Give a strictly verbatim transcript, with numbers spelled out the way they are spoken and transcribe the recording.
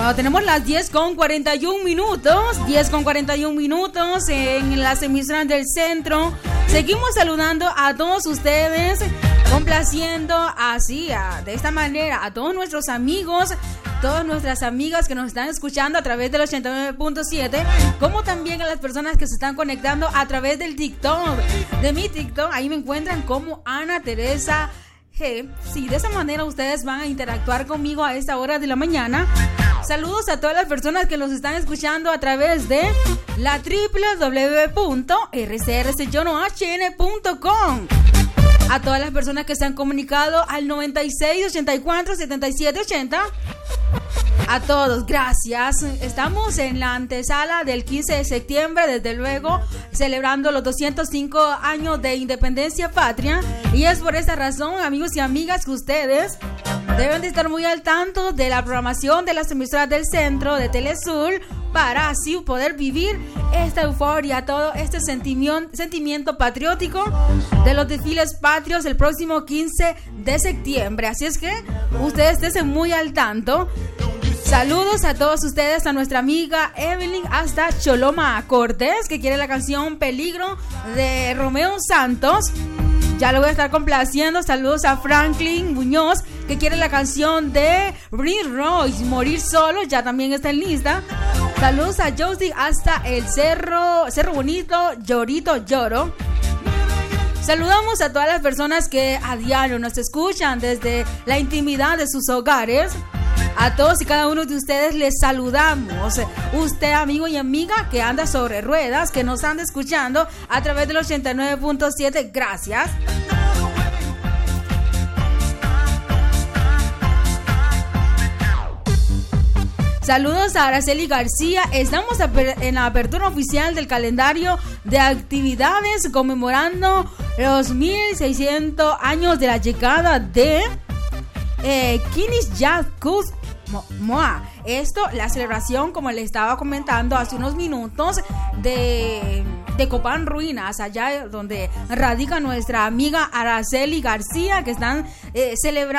Bueno, tenemos las diez con cuarenta y un minutos, diez con cuarenta y un minutos en las emisoras del centro. Seguimos saludando a todos ustedes, complaciendo así, a, de esta manera, a todos nuestros amigos, todas nuestras amigas que nos están escuchando a través del ochenta y nueve punto siete, como también a las personas que se están conectando a través del TikTok, de mi TikTok. Ahí me encuentran como Ana Teresa G. Sí, de esa manera ustedes van a interactuar conmigo a esta hora de la mañana. Saludos a todas las personas que nos están escuchando a través de la doble u doble u doble u punto r c r c yono h n punto com. A todas las personas que se han comunicado al noventa y seis, ochenta y cuatro, setenta y siete, ochenta. A todos, gracias. Estamos en la antesala del quince de septiembre, desde luego, celebrando los doscientos cinco años de independencia patria. Y es por esta razón, amigos y amigas, que ustedes deben de estar muy al tanto de la programación de las emisoras del centro de Telesur, para así poder vivir esta euforia, todo este sentimiento, sentimiento patriótico de los desfiles patrios el próximo quince de septiembre. Así es que ustedes estén muy al tanto. Saludos a todos ustedes, a nuestra amiga Evelyn hasta Choloma Cortés, que quiere la canción Peligro de Romeo Santos. Ya lo voy a estar complaciendo. Saludos a Franklin Muñoz, que quiere la canción de Prince Royce, Morir Solo, ya también está en lista. Saludos a Josie hasta el Cerro, Cerro Bonito, Llorito Lloro. Saludamos a todas las personas que a diario nos escuchan desde la intimidad de sus hogares. A todos y cada uno de ustedes les saludamos. Usted, amigo y amiga que anda sobre ruedas, que nos anda escuchando a través del ochenta y nueve punto siete, gracias. Saludos a Araceli García. Estamos en la apertura oficial del calendario de actividades conmemorando los mil seiscientos años de la llegada de eh, Kinis Jacques Moa. Esto, la celebración, como le estaba comentando hace unos minutos, de, de Copán Ruinas, allá donde radica nuestra amiga Araceli García, que están eh, celebrando